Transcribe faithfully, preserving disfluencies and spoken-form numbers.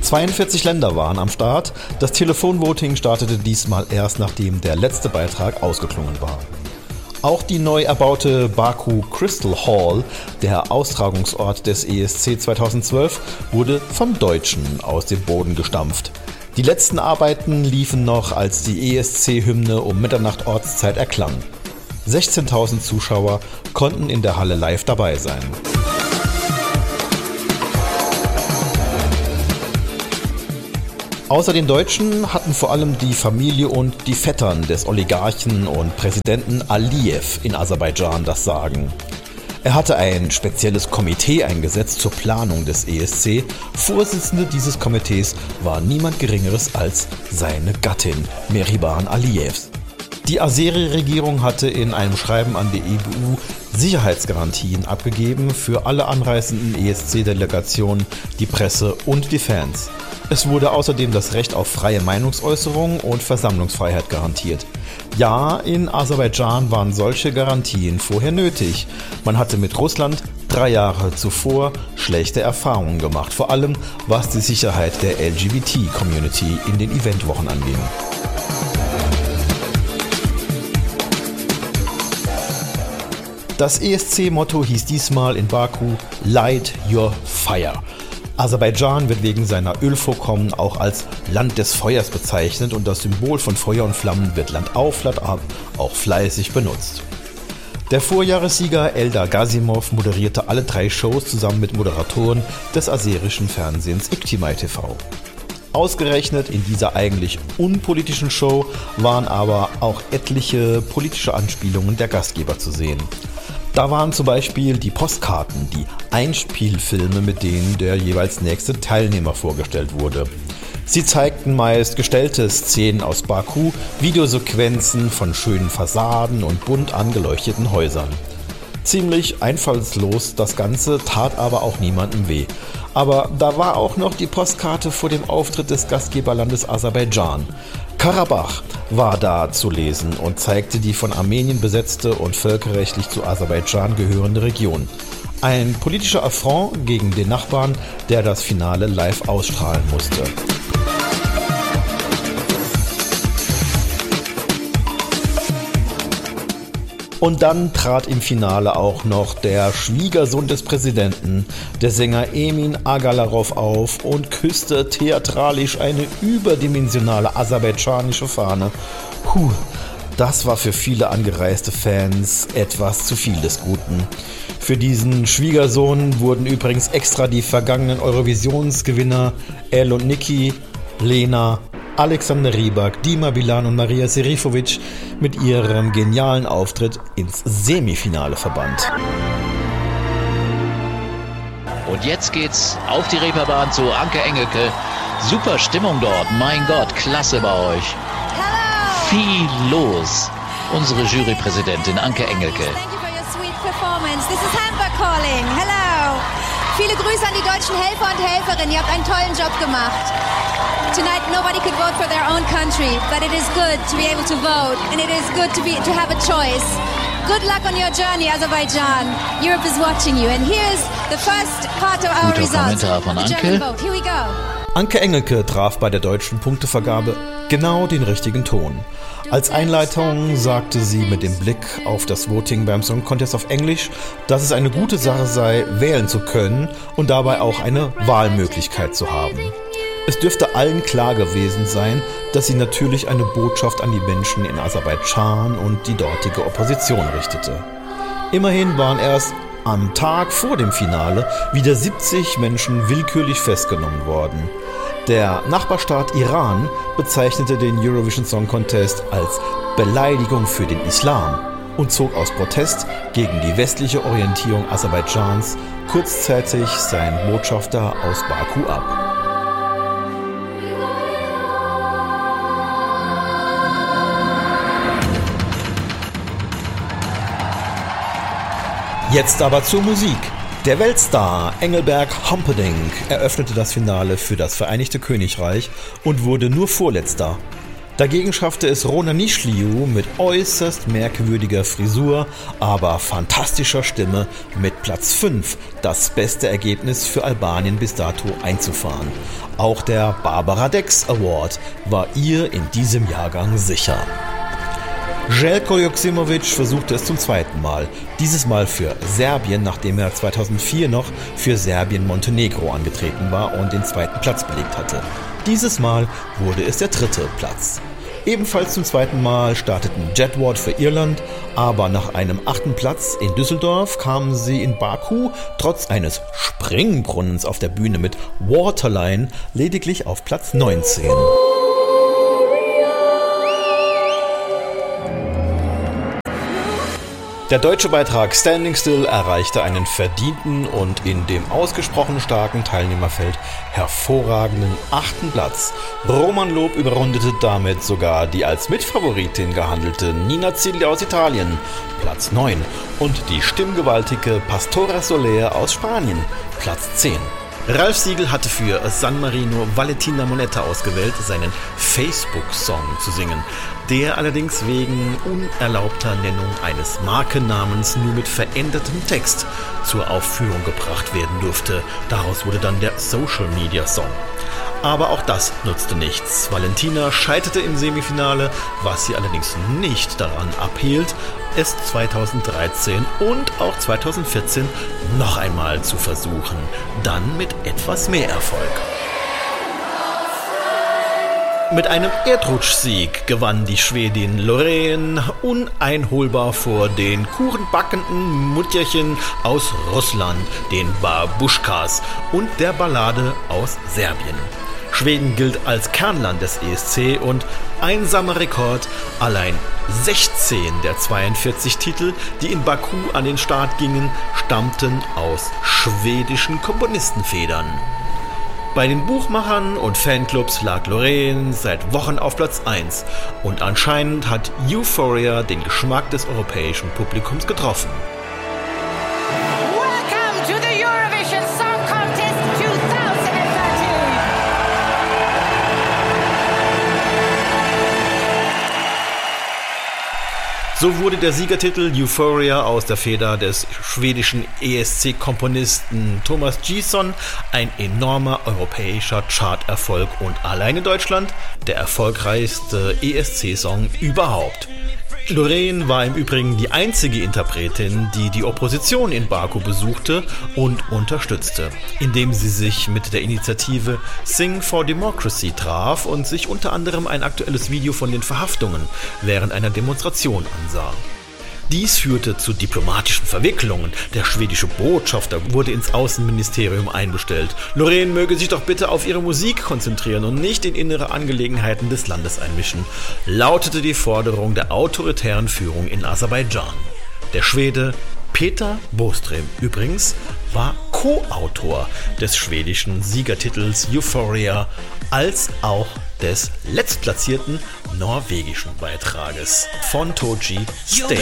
zweiundvierzig Länder waren am Start. Das Telefonvoting startete diesmal erst, nachdem der letzte Beitrag ausgeklungen war. Auch die neu erbaute Baku Crystal Hall, der Austragungsort des E S C zweitausendzwölf, wurde von Deutschen aus dem Boden gestampft. Die letzten Arbeiten liefen noch, als die E S C-Hymne um Mitternacht Ortszeit erklang. sechzehntausend Zuschauer konnten in der Halle live dabei sein. Außer den Deutschen hatten vor allem die Familie und die Vettern des Oligarchen und Präsidenten Aliyev in Aserbaidschan das Sagen. Er hatte ein spezielles Komitee eingesetzt zur Planung des E S C. Vorsitzende dieses Komitees war niemand Geringeres als seine Gattin, Mehriban Aliyev. Die Azeri-Regierung hatte in einem Schreiben an die E B U Sicherheitsgarantien abgegeben für alle anreisenden E S C-Delegationen, die Presse und die Fans. Es wurde außerdem das Recht auf freie Meinungsäußerung und Versammlungsfreiheit garantiert. Ja, in Aserbaidschan waren solche Garantien vorher nötig. Man hatte mit Russland drei Jahre zuvor schlechte Erfahrungen gemacht, vor allem was die Sicherheit der L G B T-Community in den Eventwochen anging. Das E S C-Motto hieß diesmal in Baku Light Your Fire. Aserbaidschan wird wegen seiner Ölvorkommen auch als Land des Feuers bezeichnet und das Symbol von Feuer und Flammen wird Land auf, Land ab auch fleißig benutzt. Der Vorjahressieger Eldar Gazimov moderierte alle drei Shows zusammen mit Moderatoren des aserischen Fernsehens Iktimai T V. Ausgerechnet in dieser eigentlich unpolitischen Show waren aber auch etliche politische Anspielungen der Gastgeber zu sehen. Da waren zum Beispiel die Postkarten, die Einspielfilme, mit denen der jeweils nächste Teilnehmer vorgestellt wurde. Sie zeigten meist gestellte Szenen aus Baku, Videosequenzen von schönen Fassaden und bunt angeleuchteten Häusern. Ziemlich einfallslos das Ganze, tat aber auch niemandem weh. Aber da war auch noch die Postkarte vor dem Auftritt des Gastgeberlandes Aserbaidschan. Karabach war da zu lesen und zeigte die von Armenien besetzte und völkerrechtlich zu Aserbaidschan gehörende Region. Ein politischer Affront gegen den Nachbarn, der das Finale live ausstrahlen musste. Und dann trat im Finale auch noch der Schwiegersohn des Präsidenten, der Sänger Emin Agalarov, auf und küsste theatralisch eine überdimensionale aserbaidschanische Fahne. Puh, das war für viele angereiste Fans etwas zu viel des Guten. Für diesen Schwiegersohn wurden übrigens extra die vergangenen Eurovisionsgewinner El und Niki, Lena, Alexander Rybak, Dima Bilan und Maria Serifovic mit ihrem genialen Auftritt ins Semifinale verbannt. Und jetzt geht's auf die Reeperbahn zu Anke Engelke. Super Stimmung dort, mein Gott, klasse bei euch. Hello. Viel los. Unsere Jurypräsidentin Anke Engelke. Thank you for your sweet performance. This is Hamburg calling. Hello. Viele Grüße an die deutschen Helfer und Helferinnen. Ihr habt einen tollen Job gemacht. Tonight nobody could vote for their own country, but it is good to be able to vote and it is good to be to have a choice. Good luck on your journey, Azerbaijan. Europe is watching you and here's the first part of our Guter results. Kommentar von The Anke. German vote. Here we go. Anke Engelke traf bei der deutschen Punktevergabe genau den richtigen Ton. Als Einleitung sagte sie mit dem Blick auf das Voting beim Song Contest auf Englisch, dass es eine gute Sache sei, wählen zu können und dabei auch eine Wahlmöglichkeit zu haben. Es dürfte allen klar gewesen sein, dass sie natürlich eine Botschaft an die Menschen in Aserbaidschan und die dortige Opposition richtete. Immerhin waren erst am Tag vor dem Finale wieder siebzig Menschen willkürlich festgenommen worden. Der Nachbarstaat Iran bezeichnete den Eurovision Song Contest als Beleidigung für den Islam und zog aus Protest gegen die westliche Orientierung Aserbaidschans kurzzeitig seinen Botschafter aus Baku ab. Jetzt aber zur Musik. Der Weltstar Engelbert Humperdinck eröffnete das Finale für das Vereinigte Königreich und wurde nur Vorletzter. Dagegen schaffte es Rona Nișliu mit äußerst merkwürdiger Frisur, aber fantastischer Stimme mit Platz fünf das beste Ergebnis für Albanien bis dato einzufahren. Auch der Barbara Dex Award war ihr in diesem Jahrgang sicher. Željko Joksimović versuchte es zum zweiten Mal, dieses Mal für Serbien, nachdem er zweitausendvier noch für Serbien-Montenegro angetreten war und den zweiten Platz belegt hatte. Dieses Mal wurde es der dritte Platz. Ebenfalls zum zweiten Mal starteten Jedward für Irland, aber nach einem achten Platz in Düsseldorf kamen sie in Baku trotz eines Springbrunnens auf der Bühne mit Waterline lediglich auf Platz neunzehn. Der deutsche Beitrag Standing Still erreichte einen verdienten und in dem ausgesprochen starken Teilnehmerfeld hervorragenden achten Platz. Roman Lob überrundete damit sogar die als Mitfavoritin gehandelte Nina Zilli aus Italien, Platz neun, und die stimmgewaltige Pastora Soler aus Spanien, Platz zehn. Ralf Siegel hatte für San Marino Valentina Monetta ausgewählt, seinen Facebook-Song zu singen, der allerdings wegen unerlaubter Nennung eines Markennamens nur mit verändertem Text zur Aufführung gebracht werden durfte. Daraus wurde dann der Social-Media-Song. Aber auch das nutzte nichts. Valentina scheiterte im Semifinale, was sie allerdings nicht daran abhielt, es zweitausenddreizehn und auch zweitausendvierzehn noch einmal zu versuchen. Dann mit etwas mehr Erfolg. Mit einem Erdrutschsieg gewann die Schwedin Loreen uneinholbar vor den kuchenbackenden Mutterchen aus Russland, den Babuschkas und der Ballade aus Serbien. Schweden gilt als Kernland des E S C und einsamer Rekord, allein sechzehn der zweiundvierzig Titel, die in Baku an den Start gingen, stammten aus schwedischen Komponistenfedern. Bei den Buchmachern und Fanclubs lag Loreen seit Wochen auf Platz eins und anscheinend hat Euphoria den Geschmack des europäischen Publikums getroffen. Welcome to the Eurovision Song Contest twenty thirteen. So wurde der Siegertitel Euphoria aus der Feder des schwedischen E S C-Komponisten Thomas G:son ein enormer europäischer Charterfolg und allein in Deutschland der erfolgreichste E S C-Song überhaupt. Loreen war im Übrigen die einzige Interpretin, die die Opposition in Baku besuchte und unterstützte, indem sie sich mit der Initiative Sing for Democracy traf und sich unter anderem ein aktuelles Video von den Verhaftungen während einer Demonstration ansah. Dies führte zu diplomatischen Verwicklungen. Der schwedische Botschafter wurde ins Außenministerium einbestellt. Loreen möge sich doch bitte auf ihre Musik konzentrieren und nicht in innere Angelegenheiten des Landes einmischen, lautete die Forderung der autoritären Führung in Aserbaidschan. Der Schwede Peter Boström übrigens war Co-Autor des schwedischen Siegertitels Euphoria als auch des letztplatzierten norwegischen Beitrages von Tooji Stay.